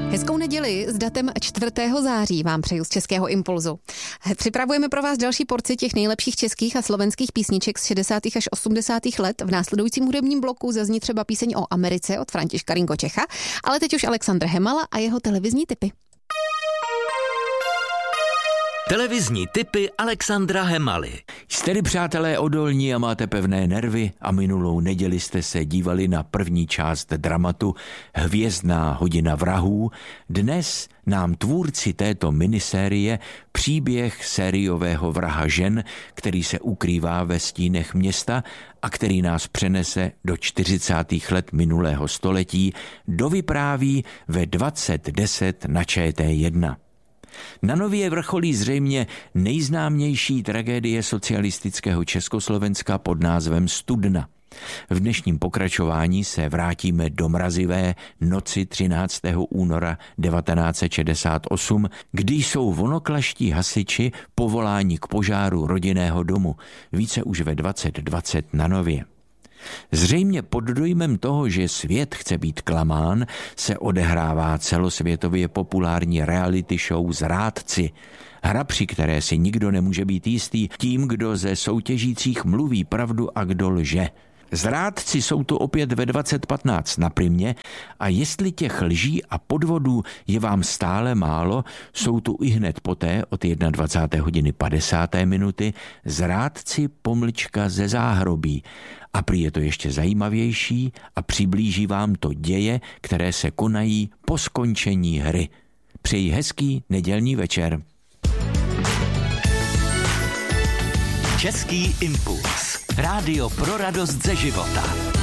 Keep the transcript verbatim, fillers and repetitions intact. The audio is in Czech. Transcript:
Hezkou neděli s datem čtvrtého září vám přeju z Českého impulzu. Připravujeme pro vás další porci těch nejlepších českých a slovenských písniček z šedesátých až osmdesátých let. V následujícím hudebním bloku zazní třeba píseň o Americe od Františka Ringočecha, ale teď už Alexandr Hemala a jeho televizní tipy. Televizní tipy Alexandra Hemaly. Jste tedy, přátelé, odolní a máte pevné nervy a minulou neděli jste se dívali na první část dramatu Hvězdná hodina vrahů. Dnes nám tvůrci této minisérie příběh sériového vraha žen, který se ukrývá ve stínech města a který nás přenese do čtyřicátých let minulého století, dovypráví ve dvacet deset na Č T jedna. Na Nově vrcholí zřejmě nejznámější tragédie socialistického Československa pod názvem Studna. V dnešním pokračování se vrátíme do mrazivé noci třináctého února devatenáct set šedesát osm, kdy jsou vonoklaští hasiči povoláni k požáru rodinného domu, více už ve dvacet dvacet na Nově. Zřejmě pod dojmem toho, že svět chce být klamán, se odehrává celosvětově populární reality show Zrádci. Hra, při které si nikdo nemůže být jistý tím, kdo ze soutěžících mluví pravdu a kdo lže. Zrádci jsou tu opět ve dvacet patnáct na Primě a jestli těch lží a podvodů je vám stále málo, jsou tu i hned poté od dvacáté jedné hodiny padesáté minuty Zrádci pomlčka ze záhrobí. A prý je to ještě zajímavější a přiblíží vám to děje, které se konají po skončení hry. Přeji hezký nedělní večer. Český impuls. Rádio pro radost ze života.